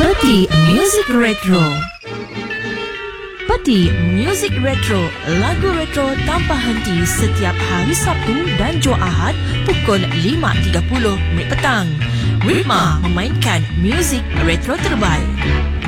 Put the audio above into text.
Peti Music Retro. Peti Music Retro, lagu retro tanpa henti setiap hari Sabtu dan Jumaat pukul 5.30 petang. Rima memainkan muzik retro terbaik.